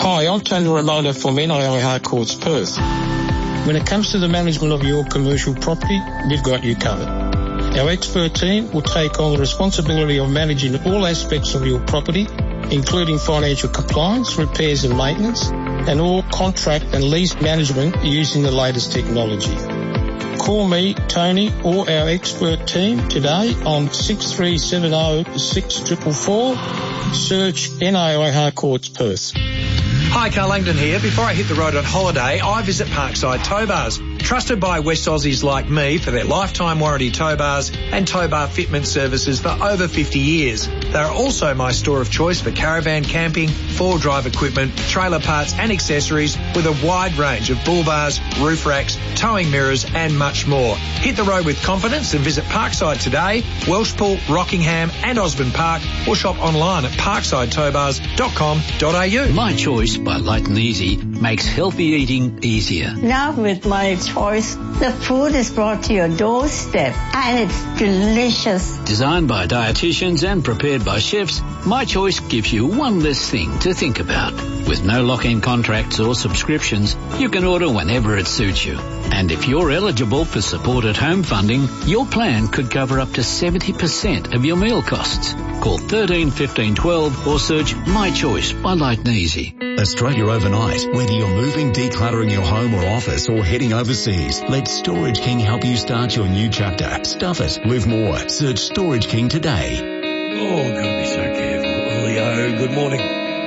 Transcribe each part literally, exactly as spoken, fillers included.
Hi, I'm Tony Ramondo from N I O Harcourts Perth. When it comes to the management of your commercial property, we've got you covered. Our expert team will take on the responsibility of managing all aspects of your property, including financial compliance, repairs and maintenance, and all contract and lease management using the latest technology. Call me, Tony, or our expert team today on six three seven zero, six four four four. Search N I O Harcourts Perth. Hi, Carl Langdon here. Before I hit the road on holiday, I visit Parkside Tow Bars. Trusted by West Aussies like me for their lifetime warranty tow bars and tow bar fitment services for over fifty years. They are also my store of choice for caravan camping, four-wheel drive equipment, trailer parts and accessories with a wide range of bull bars, roof racks, towing mirrors and much more. Hit the road with confidence and visit Parkside today, Welshpool, Rockingham and Osborne Park, or shop online at parkside tow bars dot com dot a u. My Choice by Light and Easy makes healthy eating easier. Now with My Choice, the food is brought to your doorstep and it's delicious. Designed by dietitians and prepared by chefs, My Choice gives you one less thing to think about. With no lock-in contracts or subscriptions, you can order whenever it suits you. And if you're eligible for supported home funding, your plan could cover up to seventy percent of your meal costs. Call thirteen fifteen twelve or search My Choice by Light and Easy. Australia Overnight. Whether you're moving, decluttering your home or office, or heading overseas, let Storage King help you start your new chapter. Stuff it. Live more. Search Storage King today. Oh, gotta be so careful. Leo, good morning.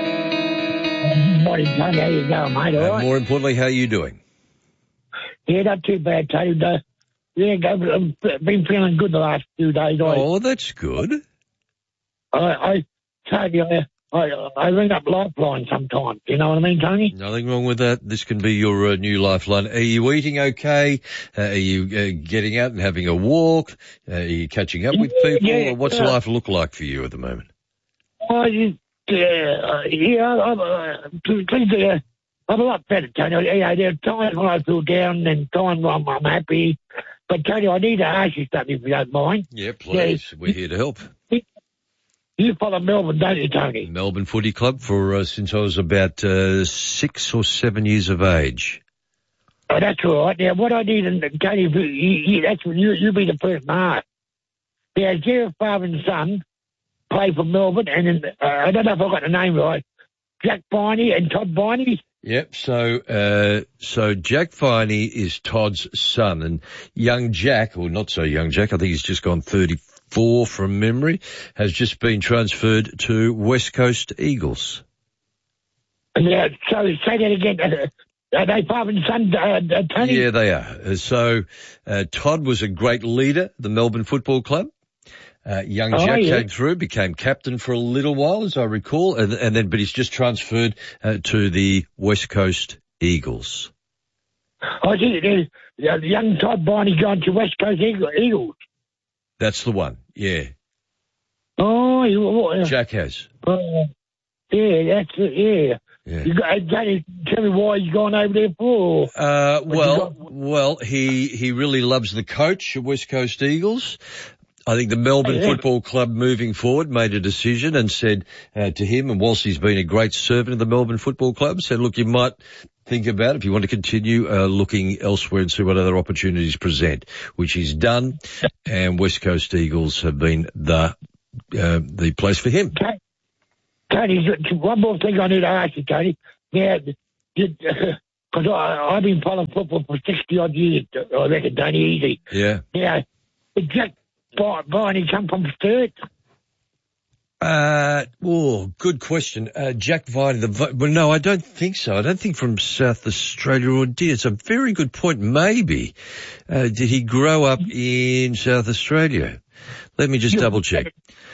Morning, Tony. How you going, mate? All And right? more importantly, how are you doing? Yeah, not too bad, Tony. Uh, yeah, I've been feeling good the last few days. I, Oh, that's good. I, I tell you, I, I, I ring up Lifeline sometimes. You know what I mean, Tony? Nothing wrong with that. This can be your uh, new lifeline. Are you eating okay? Uh, are you uh, getting out and having a walk? Uh, are you catching up with people? Yeah, Or what's yeah. life look like for you at the moment? I just, uh, yeah, I'm, uh, please, uh, I'm a lot better, Tony. Yeah, there are times when I feel down and times when I'm, I'm happy. But, Tony, I need to ask you something if you don't mind. Yeah, please. We're here to help. You follow Melbourne, don't you, Tony? Melbourne Footy Club for uh, since I was about uh, six or seven years of age. Oh, that's all right. Now, what I need, and Tony, you, you, that's when you, you be the person to ask. Now, Jerry, father and son, play for Melbourne, and then, uh, I don't know if I got the name right, Jack Viney and Todd Viney. Yep. So, uh, so Jack Viney is Todd's son, and young Jack, or not so young Jack, I think he's just gone thirty-four from memory, has just been transferred to West Coast Eagles. Yeah, so say that again. Uh, are they father and son, uh, uh, Tony? Yeah, they are. Uh, So, uh, Todd was a great leader at the Melbourne Football Club. Uh, young Oh, Jack yeah. came through, became captain for a little while, as I recall, and, and then, but he's just transferred uh, to the West Coast Eagles. I think uh, uh, young Todd Viney gone to West Coast Eagle- Eagles. That's the one. Yeah, Oh, you, uh, Jack has. uh, yeah, that's it, yeah. Yeah. You got, Tony, tell me why he's gone over there for. Uh, What you well, got? well, he, he really loves the coach at West Coast Eagles. I think the Melbourne Yeah. Football Club moving forward made a decision and said uh, to him, and whilst he's been a great servant of the Melbourne Football Club, said, look, you might think about if you want to continue uh, looking elsewhere and see what other opportunities present, which he's done, and West Coast Eagles have been the uh, the place for him. Tony, Tony, one more thing I need to ask you, Tony. Now, because I've been following football for sixty odd years, I reckon, Tony, easy. Yeah. Now, did Jack Viney come from Sturt? Uh, oh, good question. Uh, Jack Viney, the, Vi- well, no, I don't think so. I don't think from South Australia or did. It's a very good point. Maybe. Uh, did he grow up in South Australia? Let me just double check.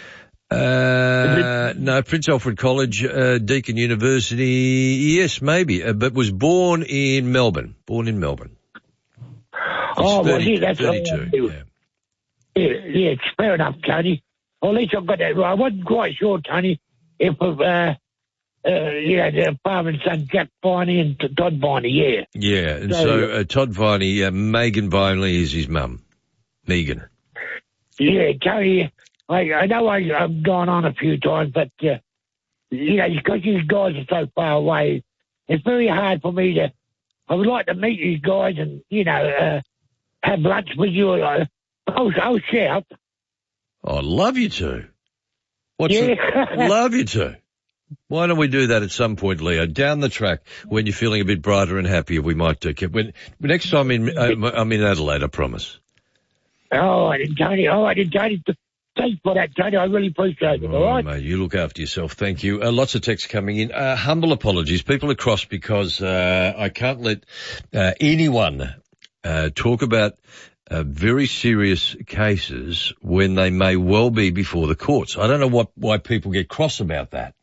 Uh, no, Prince Alfred College, uh, Deakin University. Yes, maybe, uh, but was born in Melbourne. Born in Melbourne. Oh, well, thirty, yeah, that's thirty-two. Yeah. Yeah, yeah, it's fair enough, Tony. Well, at least I've got that right. I wasn't quite sure, Tony, if, uh, uh, yeah, the father and son, Jack Viney and Todd Viney, yeah. Yeah, and So- so uh, Todd Viney, uh, Megan Viney is his mum. Megan. Yeah, Tony, I, I know I, I've gone on a few times, but, uh, you know, because these guys are so far away, it's very hard for me to. I would like to meet these guys and, you know, uh, have lunch with you. Uh, I'll, I'll shout. Oh, I'd love you to. What's Yeah. the, love you to. Why don't we do that at some point, Leo? Down the track, when you're feeling a bit brighter and happier, we might do. When next time in, uh, I'm in Adelaide, I promise. Oh, I didn't, Tony. Oh, I didn't, Tony. Thanks for that, Tony. I really appreciate it. Oh, all right, mate, you look after yourself. Thank you. Uh, lots of texts coming in. Uh, humble apologies. People are cross because uh, I can't let uh, anyone uh, talk about uh, very serious cases when they may well be before the courts. I don't know what why people get cross about that.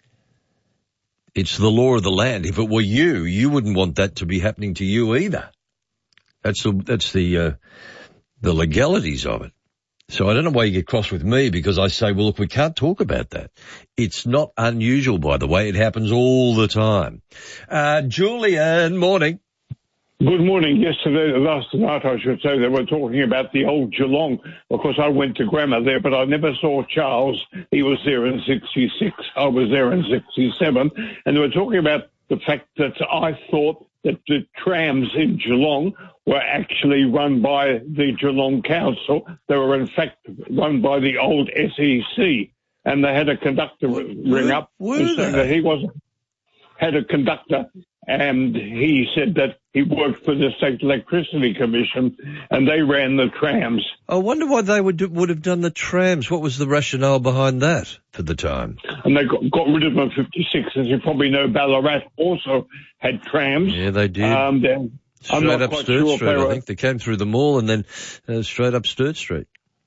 It's the law of the land. If it were you, you wouldn't want that to be happening to you either. That's the that's the uh, the legalities of it. So I don't know why you get cross with me, because I say, well, look, we can't talk about that. It's not unusual, by the way. It happens all the time. Uh, Julian, morning. Good morning. Yesterday, last night, I should say, they were talking about the old Geelong. Of course, I went to grammar there, but I never saw Charles. He was there in sixty-six. I was there in sixty-seven. And they were talking about the fact that I thought that the trams in Geelong were actually run by the Geelong Council. They were, in fact, run by the old S E C. And they had a conductor ring up and say that he was had a conductor, and he said that he worked for the State Electricity Commission, and they ran the trams. I wonder why they would do, would have done the trams. What was the rationale behind that for the time? And they got, got rid of them in fifty-six. As you probably know, Ballarat also had trams. Yeah, they did. Um, straight I'm up not Sturt sure Street, they were, I think. They came through the mall and then uh, straight up Sturt Street.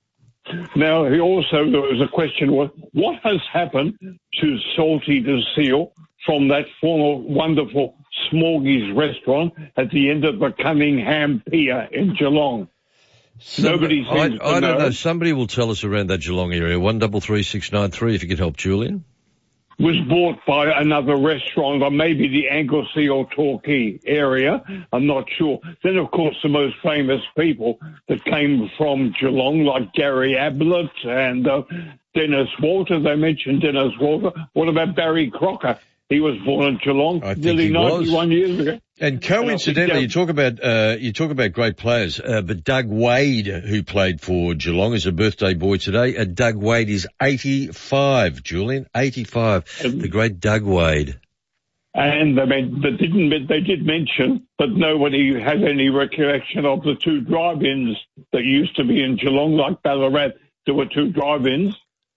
Now, he also, there was a question, what, what has happened to Salty the Seal from that former wonderful Smorgies restaurant at the end of the Cunningham Pier in Geelong? Nobody I, seems to I don't know. know. Somebody will tell us around that Geelong area. One double three six nine three. If you could help, Julian. Was bought by another restaurant, or maybe the Anglesey or Torquay area. I'm not sure. Then, of course, the most famous people that came from Geelong, like Gary Ablett and uh, Dennis Walter. They mentioned Dennis Walter. What about Barry Crocker? He was born in Geelong I think nearly he ninety-one was. years ago. And coincidentally, you talk about uh, you talk about great players, uh, but Doug Wade, who played for Geelong, is a birthday boy today. Uh, Doug Wade is eighty-five. Julian, eighty-five. Um, the great Doug Wade. And they, made, they didn't. They did mention, but nobody has any recollection of the two drive-ins that used to be in Geelong, like Ballarat. There were two drive-ins.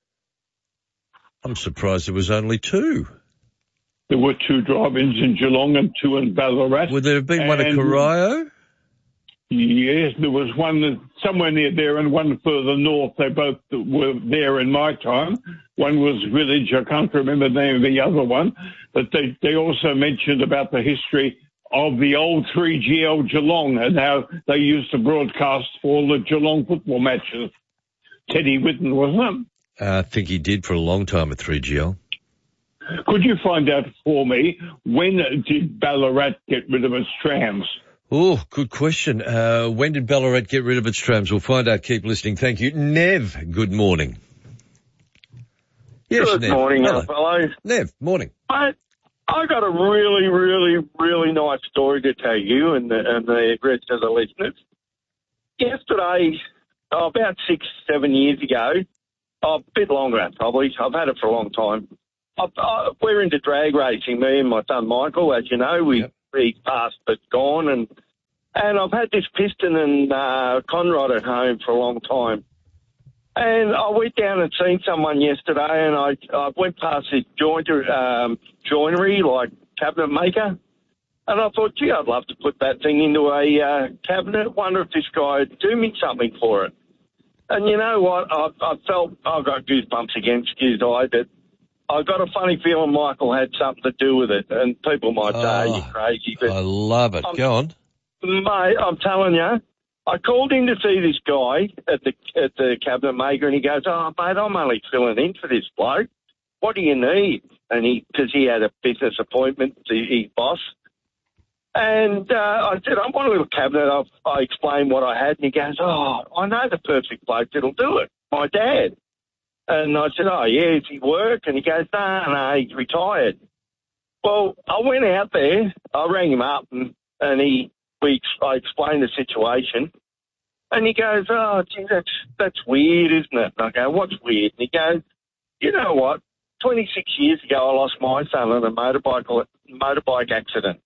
I'm surprised there was only two. There were two drive-ins in Geelong and two in Ballarat. Would there have been and one at Corio? Yes, there was one somewhere near there and one further north. They both were there in my time. One was Village. I can't remember the name of the other one. But they, they also mentioned about the history of the old three G L Geelong and how they used to broadcast for all the Geelong football matches. Teddy Whitten, wasn't it? Uh, I think he did for a long time at three G L. Could you find out for me, when did Ballarat get rid of its trams? Oh, good question. Uh, when did Ballarat get rid of its trams? We'll find out. Keep listening. Thank you. Nev, good morning. Yes, good Nev. morning, Hello. fellows. Nev, morning. I, I got a really, really, really nice story to tell you and the, and the rest of the listeners. Yesterday, oh, about six, seven years ago, oh, a bit longer probably, I've had it for a long time, I've, uh, we're into drag racing, me and my son Michael, as you know. We, yep. He's passed but gone. And and I've had this piston and uh, conrod at home for a long time. And I went down and seen someone yesterday, and I, I went past this jointer, um, joinery, like cabinet maker. And I thought, gee, I'd love to put that thing into a uh, cabinet. Wonder if this guy would do me something for it. And you know what? I, I felt, I got goosebumps again, excuse I, but I got a funny feeling Michael had something to do with it, and people might say, oh, you're crazy. But I love it. I'm, Go on. Mate, I'm telling you, I called in to see this guy at the at the cabinet maker, and he goes, oh, mate, I'm only filling in for this bloke. What do you need? And he, because he had a business appointment to his boss. And uh, I said, I want a little cabinet. I, I explained what I had, and he goes, oh, I know the perfect bloke that'll do it, my dad. And I said, oh, yeah, does he work? And he goes, no, no, he's retired. Well, I went out there. I rang him up, and, and he we I explained the situation, and he goes, "Oh, gee, that's that's weird, isn't it?" And I go, "What's weird?" And he goes, "You know what? twenty-six years ago, I lost my son in a motorbike motorbike accident."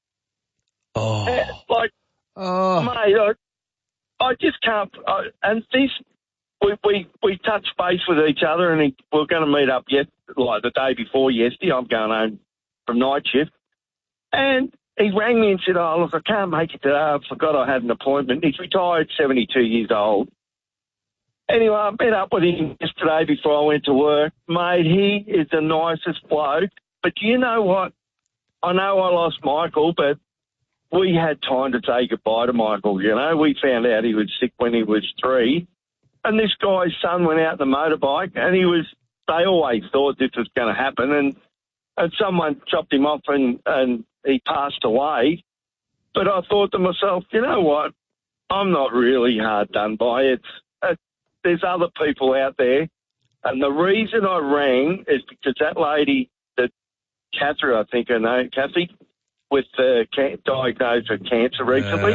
Oh, and, like, oh, mate, I, I just can't. I, and this, we we we touched base with each other, and he, we we're going to meet up yet, like the day before yesterday. I'm going home from night shift, and he rang me and said, "Oh, look, I can't make it today. I forgot I had an appointment." He's retired, seventy-two years old. Anyway, I met up with him yesterday before I went to work. Mate, he is the nicest bloke. But you know what? I know I lost Michael, but we had time to say goodbye to Michael, you know. We found out he was sick when he was three. And this guy's son went out on the motorbike, and he was, they always thought this was going to happen, and, and someone chopped him off and, and he passed away. But I thought to myself, you know what? I'm not really hard done by. It's, it, there's other people out there. And the reason I rang is because that lady, that Catherine, I think her name, Kathy, with uh, can- diagnosed with cancer recently.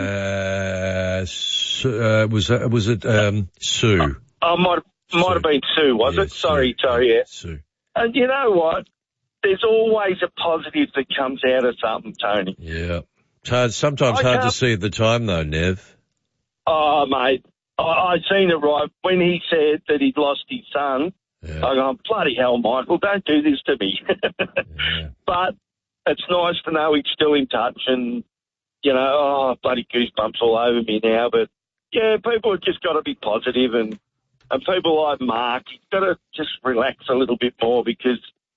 Uh, uh, was that, was it um, Sue? Oh, might might have been Sue, was yeah, it? Sorry, Sue. sorry, yeah. Sue. And you know what? There's always a positive that comes out of something, Tony. Yeah. It's hard, sometimes I hard to can't- see at the time, though, Nev. Oh, mate, I, I seen it right. When he said that he'd lost his son, Yeah. I go, bloody hell, Michael, don't do this to me. Yeah. But it's nice to know he's still in touch, and, you know, oh, bloody goosebumps all over me now. But, yeah, people have just got to be positive, and, and people like Mark, you've got to just relax a little bit more, because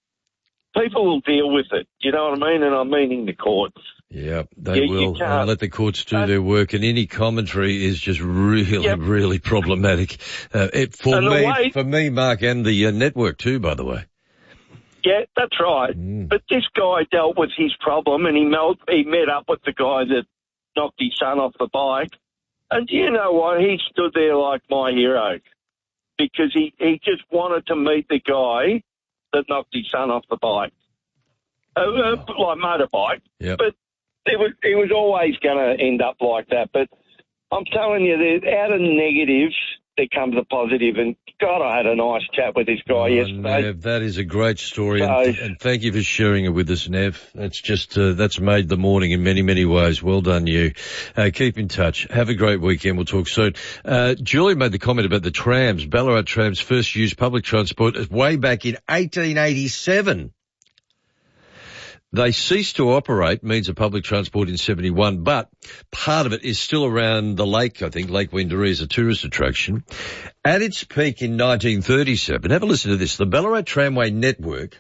people will deal with it, you know what I mean? And I'm meaning the courts. Yeah, they You- you will. can't- Uh, let the courts do Uh, their work, and any commentary is just really, Yep. really problematic. Uh, it, for And the me, way- for me, Mark, and the uh, network too, by the way. Yeah, that's right. Mm. But this guy dealt with his problem, and he, melt, he met up with the guy that knocked his son off the bike. And you know what? He stood there like my hero, because he, he just wanted to meet the guy that knocked his son off the bike, uh, uh, like motorbike. Yep. But it was, it was always going to end up like that. But I'm telling you, that out of negatives, there comes a positive. And, God, I had a nice chat with this guy Oh, yesterday. Nev, that is a great story, So- and, and thank you for sharing it with us, Nev. That's just, uh, that's made the morning in many, many ways. Well done, you. Uh, keep in touch. Have a great weekend. We'll talk soon. Uh, Julie made the comment about the trams. Ballarat trams first used public transport way back in eighteen eighty-seven. They ceased to operate, means of public transport, in seventy-one, but part of it is still around the lake, I think. Lake Wendouree is a tourist attraction. At its peak in nineteen thirty-seven, have a listen to this, the Ballarat Tramway Network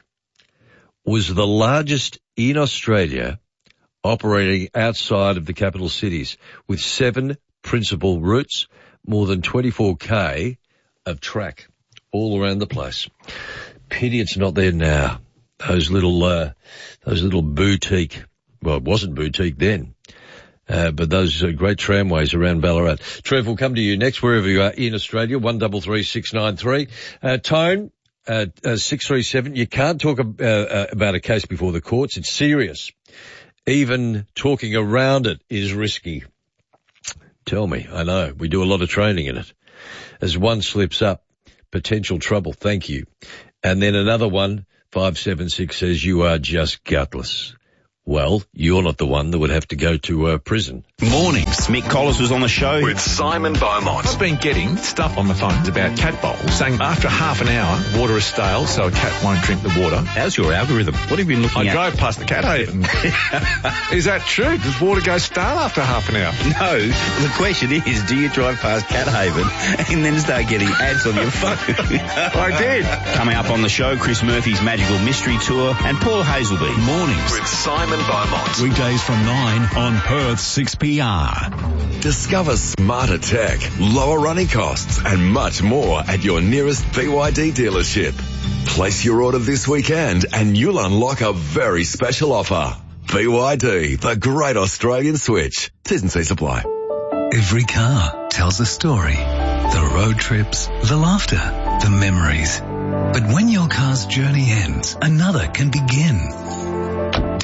was the largest in Australia operating outside of the capital cities, with seven principal routes, more than twenty-four K of track all around the place. Pity it's not there now. Those little, uh, those little boutique, well, it wasn't boutique then, uh, but those uh, great tramways around Ballarat. Trev, will come to you next, wherever you are in Australia, one double three six nine three. Uh, Tone, uh, uh, six three seven, you can't talk uh, uh, about a case before the courts. It's serious. Even talking around it is risky. Tell me, I know, we do a lot of training in it. As one slips up, potential trouble, thank you. And then another one, five seven six, says you are just gutless. Well, you're not the one that would have to go to uh, prison. Mornings. Mick Collis was on the show with Simon Beaumont. I've been getting stuff on my phone about cat bowls saying after half an hour, water is stale, so a cat won't drink the water. How's your algorithm? What have you been looking I at? drove past the cat haven. Is that true? Does water go stale after half an hour? No. The question is, do you drive past Cat Haven and then start getting ads on your phone? I did. Coming up on the show, Chris Murphy's Magical Mystery Tour and Paul Hazelby. Mornings with Simon Beaumont. Weekdays from nine on Perth six P R. Discover smarter tech, lower running costs, and much more at your nearest B Y D dealership. Place your order this weekend and you'll unlock a very special offer. B Y D, the great Australian switch. T's and C's apply. Every car tells a story. The road trips, the laughter, the memories. But when your car's journey ends, another can begin.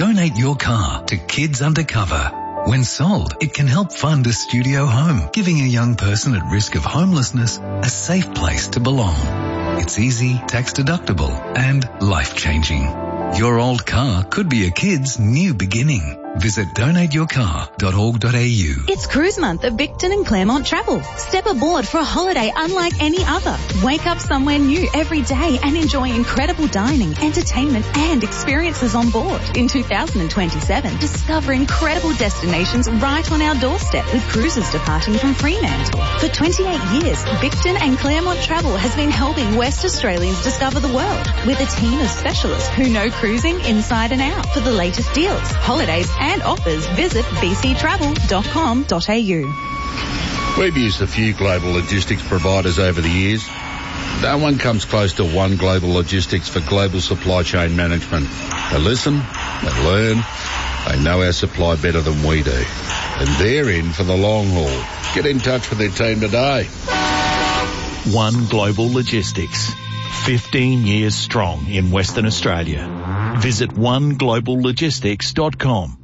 Donate your car to Kids Undercover. When sold, it can help fund a studio home, giving a young person at risk of homelessness a safe place to belong. It's easy, tax-deductible, and life-changing. Your old car could be a kid's new beginning. Visit donate your car dot org dot a u. It's Cruise Month at Bicton and Claremont Travel. Step aboard for a holiday unlike any other. Wake up somewhere new every day and enjoy incredible dining, entertainment and experiences on board. In two thousand twenty-seven, discover incredible destinations right on our doorstep with cruises departing from Fremantle. For twenty-eight years, Bicton and Claremont Travel has been helping West Australians discover the world with a team of specialists who know cruising inside and out. For the latest deals, holidays and offers, visit b c travel dot com dot a u. We've used a few global logistics providers over the years. No one comes close to One Global Logistics for global supply chain management. They listen, they learn, they know our supply better than we do. And they're in for the long haul. Get in touch with their team today. One Global Logistics. fifteen years strong in Western Australia. Visit one global logistics dot com.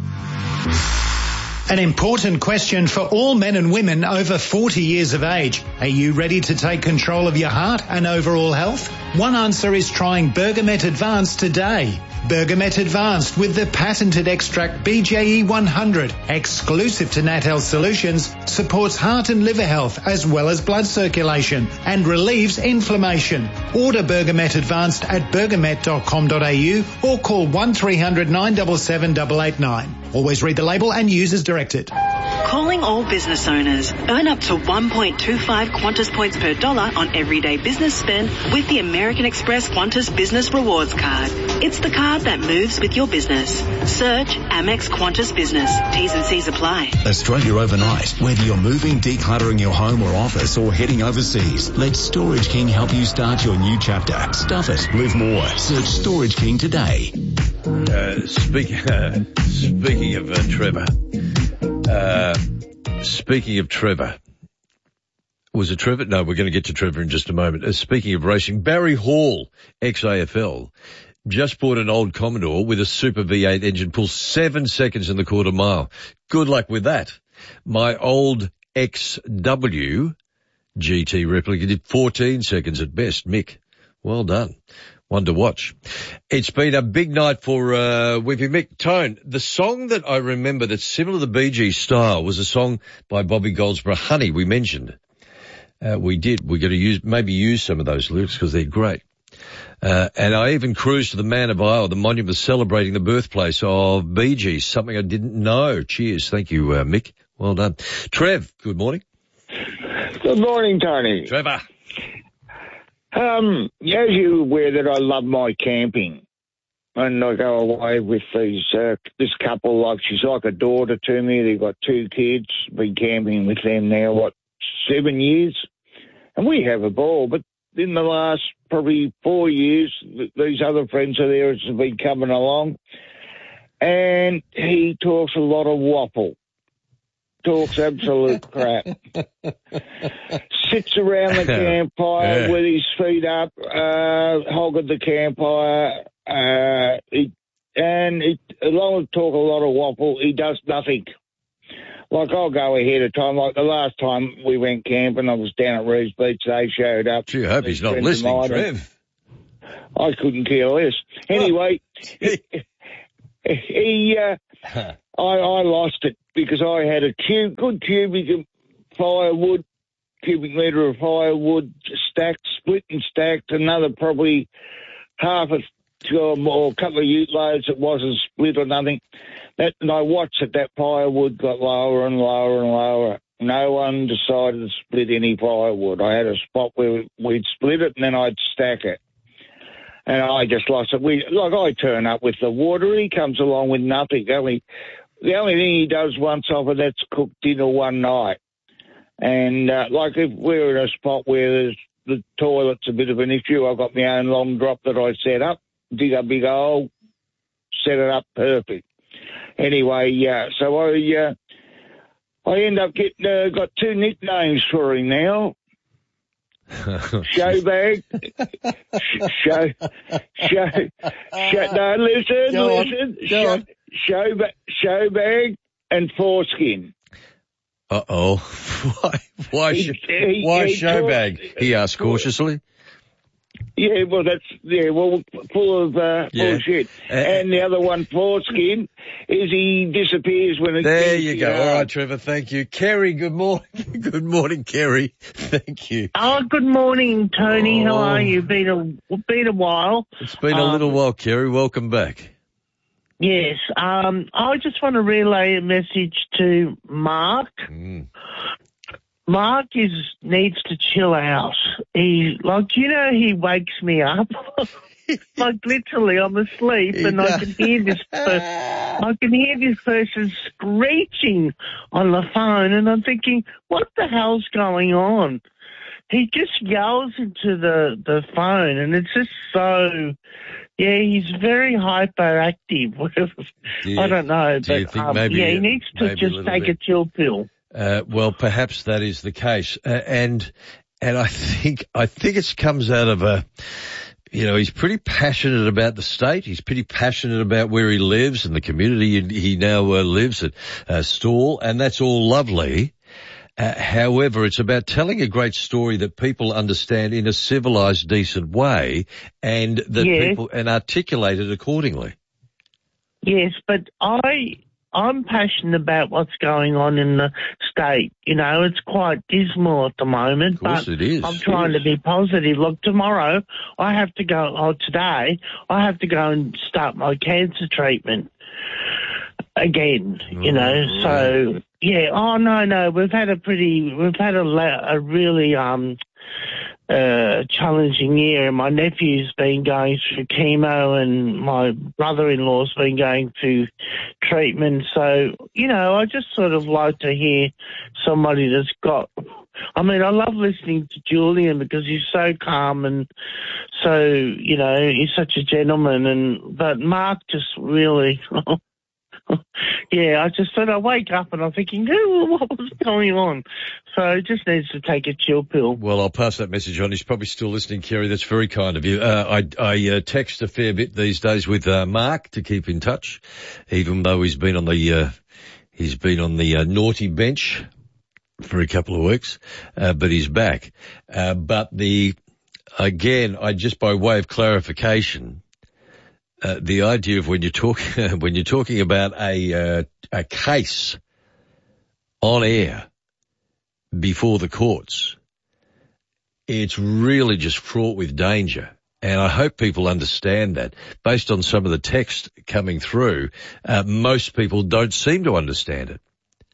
An important question for all men and women over forty years of age. Are you ready to take control of your heart and overall health? One answer is trying Bergamet Advanced today. Bergamet Advanced with the patented extract B J E one hundred, exclusive to Natel Solutions, supports heart and liver health as well as blood circulation and relieves inflammation. Order Bergamet Advanced at bergamet dot com dot a u or call one three hundred nine seven seven eight eight nine. Always read the label and use as directed. Calling all business owners. Earn up to one point two five Qantas points per dollar on everyday business spend with the American Express Qantas Business Rewards Card. It's the card that moves with your business. Search Amex Qantas Business. T's and C's apply. Australia Overnight. Whether you're moving, decluttering your home or office or heading overseas, let Storage King help you start your new chapter. Stuff it. Live more. Search Storage King today. Uh, speak, uh, speaking of uh, Trevor, uh, speaking of Trevor, was it Trevor? No, we're going to get to Trevor in just a moment. Uh, speaking of racing, Barry Hall, ex-A F L, just bought an old Commodore with a Super V eight engine, pulls seven seconds in the quarter mile. Good luck with that. My old X W G T replica did fourteen seconds at best. Mick, well done. One to watch. It's been a big night for uh Whippy Mick. Tone, the song that I remember that's similar to the Bee Gees style was a song by Bobby Goldsboro, Honey, we mentioned. Uh, we did. We're going to use maybe use some of those lyrics because they're great. Uh, and I even cruised to the Man of Isle, the monument celebrating the birthplace of Bee Gees, something I didn't know. Cheers. Thank you, uh, Mick. Well done. Trev, good morning. Good morning, Tony. Trevor. Um, as you're aware that I love my camping, and I go away with these uh, this couple. Like she's like a daughter to me. They've got two kids. Been camping with them now, what, seven years, and we have a ball. But in the last probably four years, th- these other friends of theirs have been coming along, and he talks a lot of waffle. Talks absolute crap. Sits around the campfire yeah. with his feet up, uh, hogging the campfire, uh, he, and he, along with talk a lot of waffle, he does nothing. Like, I'll go ahead of time. Like the last time we went camping, I was down at Reeves Beach. They showed up. Gee, I hope he's not listening, Trev. I couldn't care less. Anyway, he, he uh, I, I lost it because I had a cube, good cubic of firewood, cubic metre of firewood stacked, split and stacked, another probably half a or a couple of ute loads that wasn't split or nothing. That, and I watched it, that firewood got lower and lower and lower. No one decided to split any firewood. I had a spot where we'd split it and then I'd stack it. And I just lost it. We, like I turn up with the water, he comes along with nothing. Only, the only thing he does once off and that's cook dinner one night. And uh, like if we're in a spot where there's, the toilet's a bit of an issue, I've got my own long drop that I set up, dig a big hole, set it up perfect. Anyway, yeah, uh, so I uh, I end up getting uh, got two nicknames for him now. Showbag, show, show, show, no, listen, Go on, listen, go show, on. showbag, showbag and foreskin. Uh-oh. Why, why, He- sh- he- why he showbag? talked- He asked cautiously. Yeah, well, that's, yeah, well, full of, uh, Yeah. bullshit. Uh, and the other one, foreskin, is he disappears when it There gets you to go. your All right, heart. Trevor, thank you. Kerry, good morning. Good morning, Kerry. Thank you. Oh, good morning, Tony. How Oh. are you? Been a been a while. It's been a Um, little while, Kerry. Welcome back. Yes. Um, I just want to relay a message to Mark. Mm. Mark is needs to chill out. He like you know he wakes me up. Like literally, I'm asleep He and I does. can hear this. Per- I can hear this person screeching on the phone, and I'm thinking, what the hell's going on? He just yells into the the phone, and it's just so. Yeah, he's very hyperactive. Do you- I don't know, do you but think um, maybe- yeah, he needs to maybe a just little take bit? a chill pill. Uh, well, perhaps that is the case, uh, and and I think I think it comes out of a, you know, he's pretty passionate about the state. He's pretty passionate about where he lives and the community he, he now uh, lives at, uh, Stawell, and that's all lovely. Uh, however, it's about telling a great story that people understand in a civilised, decent way, and that Yes. people and articulate it accordingly. Yes, but I I'm passionate about what's going on in the state. You know, it's quite dismal at the moment. Of course but it is. I'm trying to be positive. Look, tomorrow I have to go. Oh, today I have to go and start my cancer treatment again. You know, so yeah. Oh no, no, we've had a pretty, we've had a la- a really um. Uh, challenging year. My nephew's been going through chemo and my brother-in-law's been going through treatment. So, you know, I just sort of like to hear somebody that's got, I mean, I love listening to Julian because he's so calm and so, you know, he's such a gentleman. And, but Mark just really, yeah, I just thought I wake up and I'm thinking, oh, what was going on? So he just needs to take a chill pill. Well, I'll pass that message on. He's probably still listening, Kerry. That's very kind of you. Uh, I, I uh, text a fair bit these days with uh, Mark to keep in touch, even though he's been on the uh, he's been on the uh, naughty bench for a couple of weeks, uh, but he's back. Uh, but the again, I just by way of clarification. Uh, the idea of when you're talking when you're talking about a uh, a case on air before the courts, it's really just fraught with danger. And I hope people understand that. Based on some of the text coming through, uh, most people don't seem to understand it.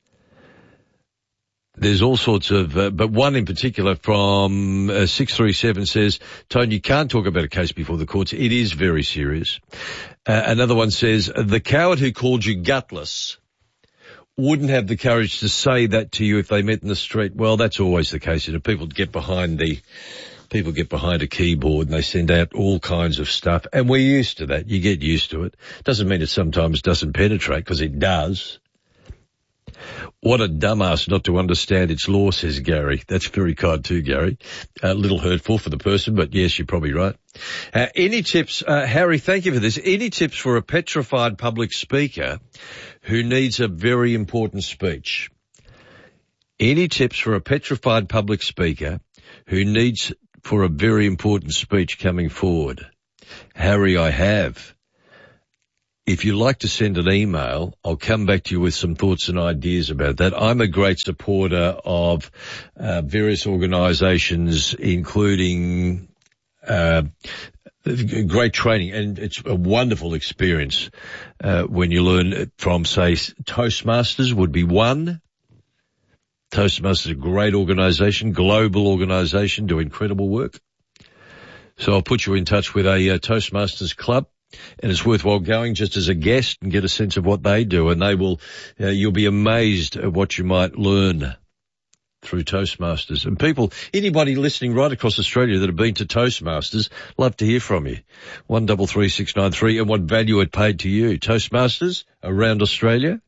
There's all sorts of, uh, but one in particular from uh, six three seven says, Tony, you can't talk about a case before the courts. It is very serious. Uh, another one says, the coward who called you gutless wouldn't have the courage to say that to you if they met in the street. Well, that's always the case. You know, people get behind the, people get behind a keyboard and they send out all kinds of stuff. And we're used to that. You get used to it. Doesn't mean it sometimes doesn't penetrate, because it does. What a dumbass not to understand its law, says Gary. That's very kind too, Gary. A little hurtful for the person, but yes, you're probably right. Uh, any tips, uh, Harry, thank you for this. Any tips for a petrified public speaker who needs a very important speech? Any tips for a petrified public speaker who needs for a very important speech coming forward? Harry, I have. If you'd like to send an email, I'll come back to you with some thoughts and ideas about that. I'm a great supporter of uh, various organisations, including uh, great training, and it's a wonderful experience uh, when you learn from, say, Toastmasters would be one. Toastmasters is a great organisation, global organisation, do incredible work. So I'll put you in touch with a uh, Toastmasters club. And it's worthwhile going just as a guest and get a sense of what they do. And they will, uh, you'll be amazed at what you might learn through Toastmasters. And people, anybody listening right across Australia that have been to Toastmasters, love to hear from you. One double three six nine three, and what value it paid to you. Toastmasters around Australia,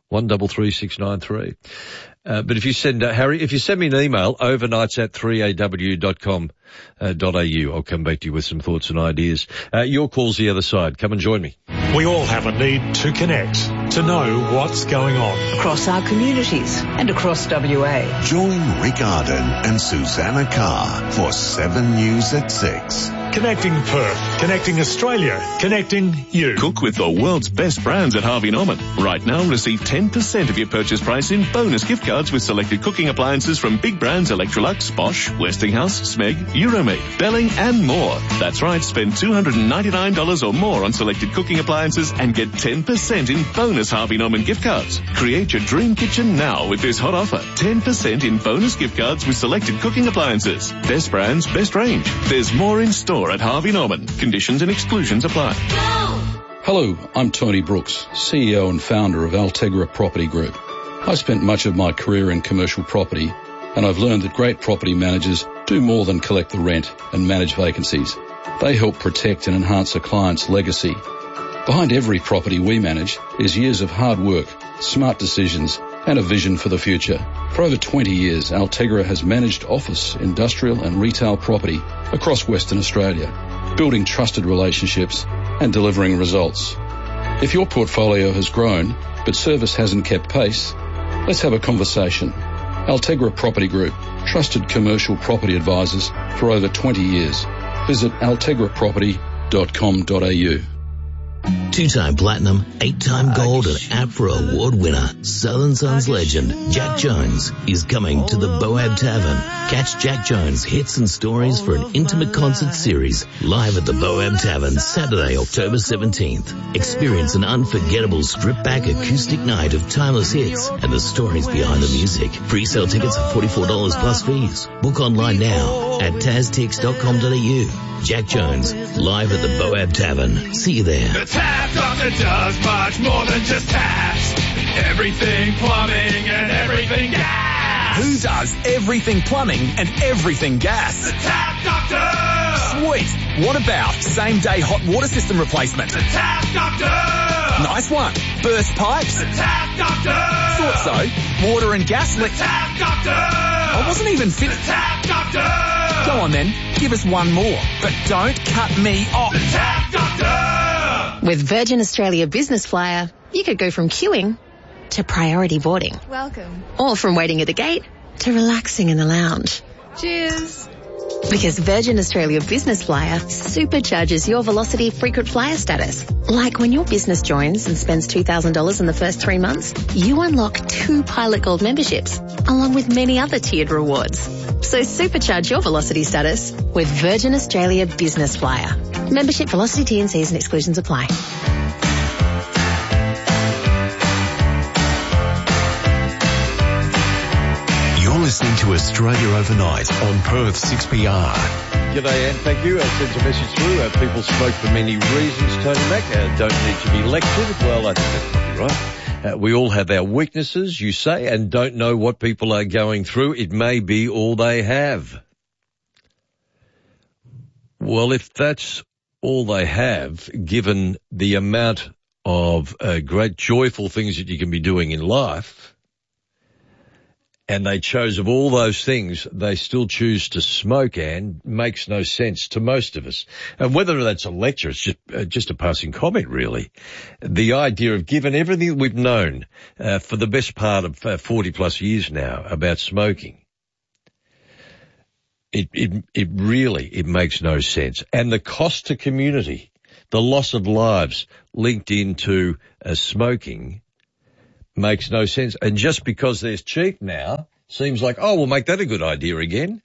one three three six nine three. Uh, but if you send, uh, Harry, if you send me an email, overnights at three a w dot com dot a u, I'll come back to you with some thoughts and ideas. Uh, your call's the other side. Come and join me. We all have a need to connect, to know what's going on. Across our communities and across W A. Join Rick Arden and Susanna Carr for seven News at six. Connecting Perth, connecting Australia, connecting you. Cook with the world's best brands at Harvey Norman. Right now, receive ten percent of your purchase price in bonus gift cards with selected cooking appliances from big brands Electrolux, Bosch, Westinghouse, Smeg, Euromead, Belling and more. That's right, spend two hundred ninety-nine dollars or more on selected cooking appliances and get ten percent in bonus Harvey Norman gift cards. Create your dream kitchen now with this hot offer. ten percent in bonus gift cards with selected cooking appliances. Best brands, best range. There's more in store at Harvey Norman. Conditions and exclusions apply. Hello, I'm Tony Brooks, C E O and founder of Altegra Property Group. I spent much of my career in commercial property, and I've learned that great property managers do more than collect the rent and manage vacancies. They help protect and enhance a client's legacy. Behind every property we manage is years of hard work, smart decisions, and a vision for the future. For over twenty years, Altegra has managed office, industrial and retail property across Western Australia, building trusted relationships and delivering results. If your portfolio has grown, but service hasn't kept pace, let's have a conversation. Altegra Property Group, trusted commercial property advisors for over twenty years. Visit altegra property dot com dot a u. Two-time platinum, eight-time gold and APRA award winner, Southern Sons legend Jack Jones is coming to the Boab Tavern. Catch Jack Jones' hits and stories for an intimate concert series live at the Boab Tavern Saturday, October seventeenth. Experience an unforgettable stripped-back acoustic night of timeless hits and the stories behind the music. Pre-sale tickets are forty-four dollars plus fees. Book online now at taztix dot com dot a u. Jack Jones, live at the Boab Tavern. See you there. The Tap Doctor does much more than just taps. Everything plumbing and everything gas. Who does everything plumbing and everything gas? The Tap Doctor! Sweet. What about same-day hot water system replacement? The Tap Doctor! Nice one. Burst pipes? The Tap Doctor! Thought so. Water and gas leak. The Tap Doctor! I wasn't even finished. The Tap Doctor! Go on then. Give us one more. But don't cut me off. The Tap Doctor! With Virgin Australia Business Flyer, you could go from queuing to priority boarding. Welcome. Or from waiting at the gate to relaxing in the lounge. Cheers. Because Virgin Australia Business Flyer supercharges your Velocity frequent flyer status. Like when your business joins and spends two thousand dollars in the first three months, you unlock two Pilot Gold memberships, along with many other tiered rewards. So supercharge your Velocity status with Virgin Australia Business Flyer. Membership, Velocity, T and Cs and exclusions apply. You're listening to Australia Overnight on Perth six P R. G'day, and thank you. I sent a message through. Uh, people smoke for many reasons, Tony Mac. Uh, don't need to be lectured. Well, I think that's probably right. Uh, we all have our weaknesses, you say, and don't know what people are going through. It may be all they have. Well, if that's all they have, given the amount of uh, great joyful things that you can be doing in life, and they chose of all those things, they still choose to smoke, and makes no sense to most of us. And whether that's a lecture, it's just, uh, just a passing comment, really. The idea of, given everything that we've known uh, for the best part of uh, forty plus years now about smoking, it, it, it really, it makes no sense. And the cost to community, the loss of lives linked into uh, smoking, makes no sense. And just because they're cheap now, seems like, oh, we'll make that a good idea again.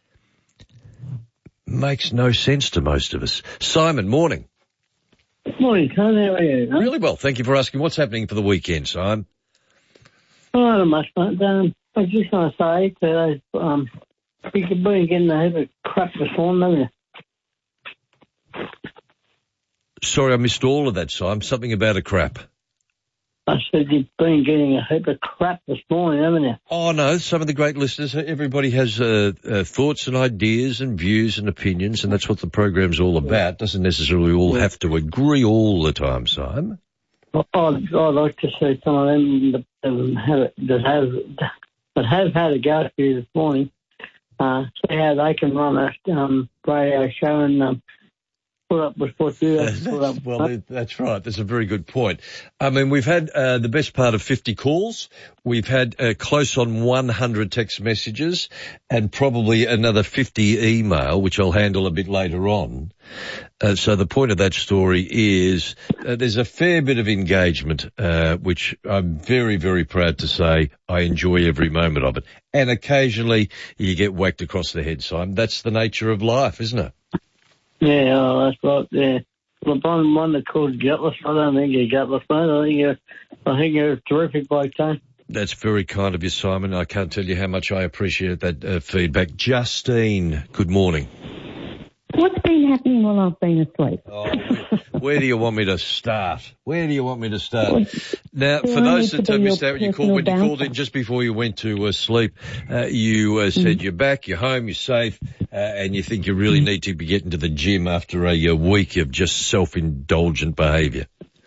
Makes no sense to most of us. Simon, morning. Morning, Con. How are you? Really well. Thank you for asking. What's happening for the weekend, Simon? Oh, not much, mate. Um, I was just going to say today, um, you could be getting a heap of crap this morning, haven't you? Sorry, I missed all of that, Simon. Something about a crap. I said you've been getting a heap of crap this morning, haven't you? Oh, no, some of the great listeners, everybody has uh, uh, thoughts and ideas and views and opinions, and that's what the program's all about. Doesn't necessarily all have to agree all the time, Simon. I'd, I'd like to see some of them that have, that have, that have had a go through this morning, uh, see how they can run a um, radio show and um, put up with what you have to put up with. Well, that's right. That's a very good point. I mean, we've had uh, the best part of fifty calls. We've had uh, close on one hundred text messages and probably another fifty email, which I'll handle a bit later on. Uh, so the point of that story is uh, there's a fair bit of engagement, uh, which I'm very, very proud to say I enjoy every moment of it. And occasionally you get whacked across the head, Simon. That's the nature of life, isn't it? Yeah, oh, that's right, yeah. Well, one, one that called gutless. I don't think you're gutless, mate. I think you're, I think you're a terrific bloke, Tony. That's very kind of you, Simon. I can't tell you how much I appreciate that uh, feedback. Justine, good morning. What's been happening while I've been asleep? Oh, where, where do you want me to start? Where do you want me to start? Now, Do for I those need that to be missed your out, when you called, personal when you called bouncer? in just before you went to uh, sleep, uh, you uh, said Mm. you're back, you're home, you're safe, uh, and you think you really Mm. need to be getting to the gym after a, a week of just self-indulgent behaviour.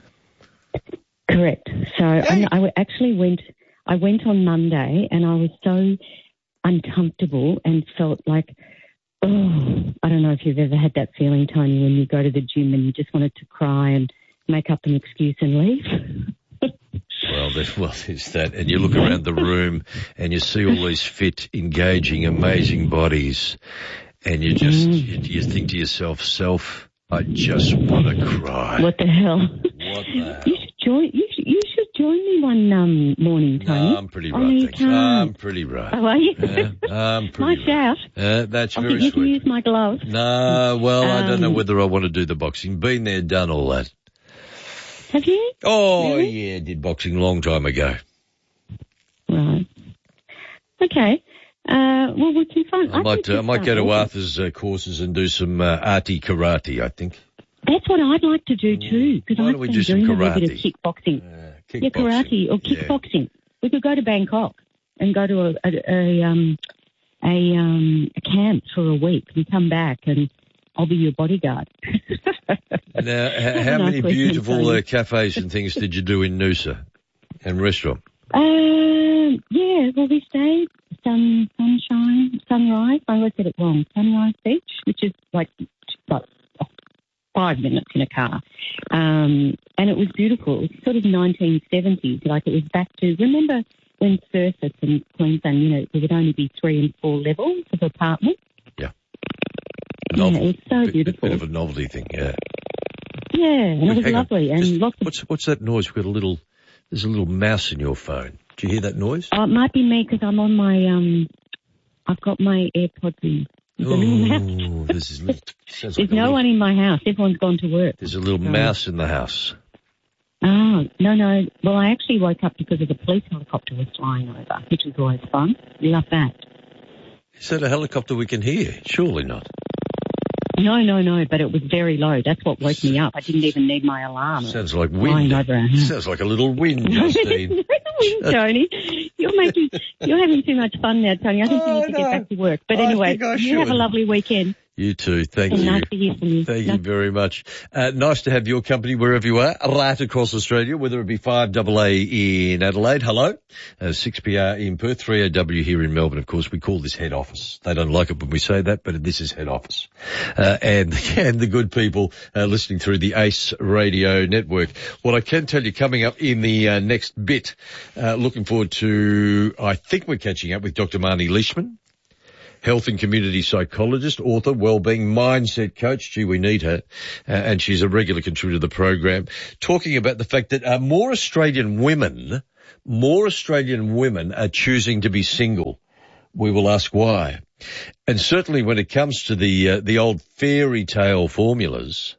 Correct. So I, I actually went, I went on Monday and I was so uncomfortable and felt like, oh, I don't know if you've ever had that feeling, Tony, when you go to the gym and you just wanted to cry and make up an excuse and leave. Well, there's, well, there's that. And you look around the room and you see all these fit, engaging, amazing bodies, and you just, Mm. you, you think to yourself, self, I just want to cry. What the hell? What the hell? You should join. You should, you should join me one um, morning, Tony. No, I'm pretty Oh, right, you thanks. can't. I'm pretty right. Oh, are you? Yeah, I'm pretty Nice shout. Uh, that's I very think you can sweet. use my gloves. No, well, I don't know Um, whether I want to do the boxing. Been there, done all that. Have you? Oh, Really? yeah, did boxing a long time ago. Right. Okay. Uh, well, we can find. I might, think uh, I might we go to start. Arthur's uh, courses and do some uh, arty karate, I think. That's what I'd like to do too, because Why I've don't we been do some doing a little bit of karate? kickboxing. Uh, Yeah, karate or yeah. kickboxing. We could go to Bangkok and go to a, a, a um a um a camp for a week and come back and I'll be your bodyguard. Now, h- Have a how nice many weekend, beautiful Tony. uh, cafes and things did you do in Noosa and restaurant? Um, yeah, well, we stayed sun, sunshine, sunrise. I always get it wrong. Sunrise Beach, which is like, like five minutes in a car. Um, and it was beautiful. It was sort of nineteen seventies, like it was back to, remember when surface in Queensland, you know, there would only be three and four levels of apartments? Yeah. Yeah, it was so bit, beautiful. Bit of a novelty thing, yeah. Yeah, and it was Hang on. lovely. And Just- lots of, what's what's that noise? We've got a little. There's a little mouse in your phone. Do you hear that noise? oh, it might be me because I'm on my, um, I've got my AirPods in. There's a little mouse. Oh, this is little, sounds There's like a no little, one in my house. Everyone's gone to work. There's a little So- mouse in the house. Oh, no, no. Well, I actually woke up because of the police helicopter was flying over, which was always fun. Love that. Is that a helicopter we can hear? Surely not. No, no, no, but it was very low. That's what woke me up. I didn't even need my alarm. Sounds like Flying wind. over our house. Sounds like a little wind, Justine. Tony, you're making, you're having too much fun now, Tony. I think you need to get back to work. But I anyway, think I you have a should. lovely weekend. You too. Thank And you. nice to hear from you. Thank No- you very much. Uh, nice to have your company wherever you are, right across Australia, whether it be five A A in Adelaide, hello, uh, six P R in Perth, three O W here in Melbourne. Of course, we call this head office. They don't like it when we say that, but this is head office. Uh, and, and the good people uh, listening through the ACE Radio Network. What I can tell you coming up in the uh, next bit, uh, looking forward to, I think we're catching up with Doctor Marnie Leishman, health and community psychologist, author, wellbeing mindset coach. Gee, we need her. Uh, and she's a regular contributor to the program, talking about the fact that uh, more Australian women, more Australian women are choosing to be single. We will ask why. And certainly when it comes to the, uh, the old fairy tale formulas,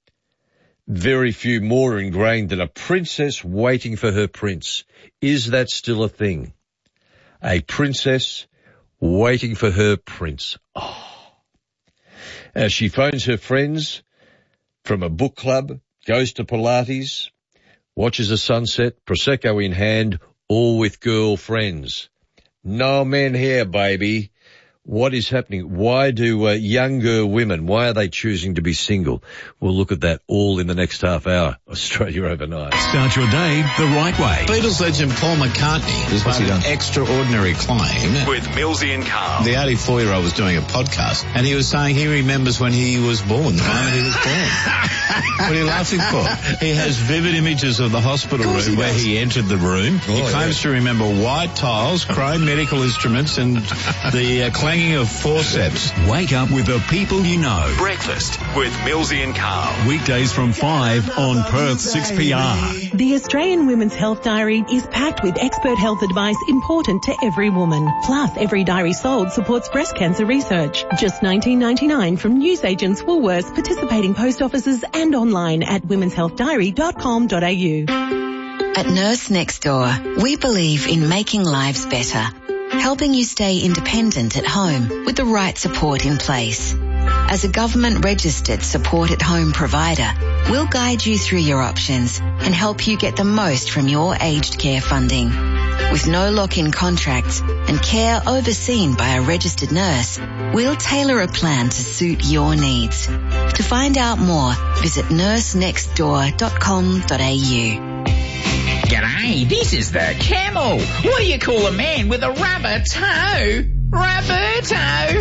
very few more are ingrained than a princess waiting for her prince. Is that still a thing? A princess waiting for her prince. Oh. As she phones her friends from a book club, goes to Pilates, watches a sunset, Prosecco in hand, all with girlfriends. No men here, baby. What is happening? Why do uh, younger women, why are they choosing to be single? We'll look at that all in the next half hour. Australia Overnight. Start your day the right way. Beatles legend Paul McCartney has made an extraordinary claim. With Millsy and Carl. The eighty-four-year-old was doing a podcast, and he was saying he remembers when he was born, the moment he was born. What are you laughing for? He has vivid images of the hospital room he where he entered the room. Oh, he claims yeah. to remember white tiles, chrome medical instruments, and the uh, clanging of forceps. Wake up with the people you know. Breakfast with Millsy and Carl. Weekdays from five on Perth six P R. The Australian Women's Health Diary is packed with expert health advice important to every woman. Plus, every diary sold supports breast cancer research. Just nineteen ninety-nine from newsagents, Woolworths, participating post offices and online at womens health diary dot com dot a u. At Nurse Next Door, we believe in making lives better, helping you stay independent at home with the right support in place. As a government-registered support-at-home provider, we'll guide you through your options and help you get the most from your aged care funding. With no lock-in contracts and care overseen by a registered nurse, we'll tailor a plan to suit your needs. To find out more, visit nurse next door dot com dot a u. G'day, this is the Camel. What do you call a man with a rubber toe? Rubber toe.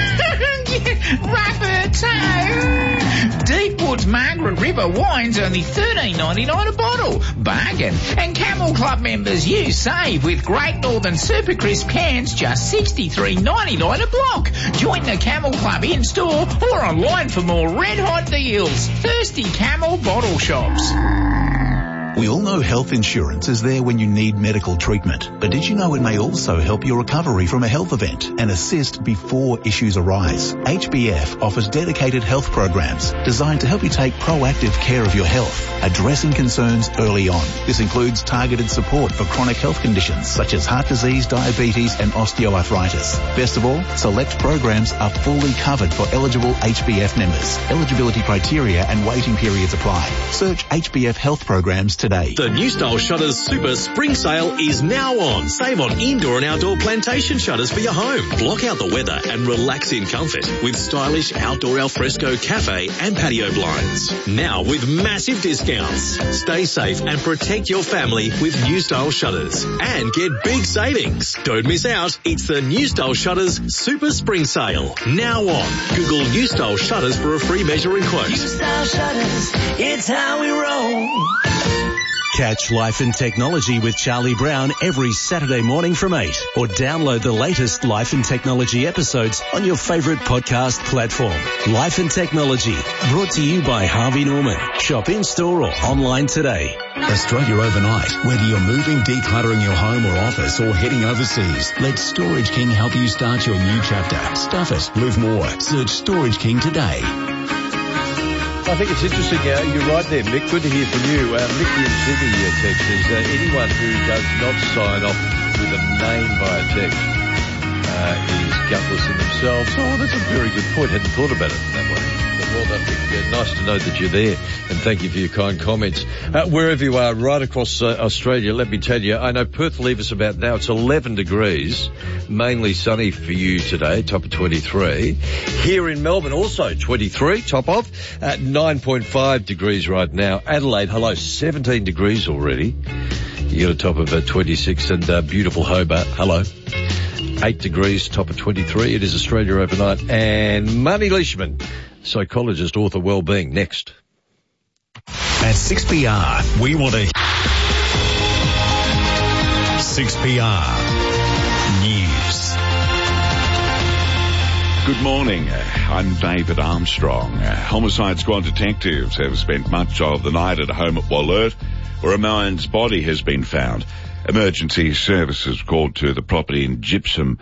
Rubber toe. Deepwood's Margaret River wine's only thirteen ninety-nine a bottle. Bargain. And Camel Club members, you save with Great Northern Super Crisp cans, just sixty-three ninety-nine a block. Join the Camel Club in-store or online for more red-hot deals. Thirsty Camel bottle shops. We all know health insurance is there when you need medical treatment, but did you know it may also help your recovery from a health event and assist before issues arise? H B F offers dedicated health programs designed to help you take proactive care of your health, addressing concerns early on. This includes targeted support for chronic health conditions such as heart disease, diabetes and osteoarthritis. Best of all, select programs are fully covered for eligible H B F members. Eligibility criteria and waiting periods apply. Search H B F health programs today. The New Style Shutters Super Spring Sale is now on. Save on indoor and outdoor plantation shutters for your home. Block out the weather and relax in comfort with stylish outdoor alfresco cafe and patio blinds. Now with massive discounts. Stay safe and protect your family with New Style Shutters and get big savings. Don't miss out. It's the New Style Shutters Super Spring Sale. Now on. Google New Style Shutters for a free measuring quote. New Style Shutters, it's how we roll. Catch Life and Technology with Charlie Brown every Saturday morning from eight, or download the latest Life and Technology episodes on your favourite podcast platform. Life and Technology, brought to you by Harvey Norman. Shop in-store or online today. Australia Overnight. Whether you're moving, decluttering your home or office, or heading overseas, let Storage King help you start your new chapter. Stuff it. Live more. Search Storage King today. I think it's interesting. Uh, you're right there, Mick. Good to hear from you. Uh, Mickey and Sydney uh, text is uh, anyone who does not sign off with a name via text uh, is gutless in themselves. Oh, that's a very good point. Hadn't thought about it that way. But well done, Mick. Uh, nice to know that you're there, and thank you for your kind comments. Uh, wherever you are, right across uh, Australia, let me tell you, I know Perth leave us about now. It's eleven degrees, mainly sunny for you today, top of twenty-three. Here in Melbourne, also twenty-three, top of, at nine point five degrees right now. Adelaide, hello, seventeen degrees already. You got a top of uh, twenty-six, and uh, beautiful Hobart, hello. eight degrees, top of twenty-three. It is Australia Overnight. And Marnie Leishman, psychologist, author, wellbeing, next. At six P R, we want to... six P R News. Good morning. I'm David Armstrong. Homicide Squad detectives have spent much of the night at a home at Wollert, where a man's body has been found. Emergency services called to the property in Gypsum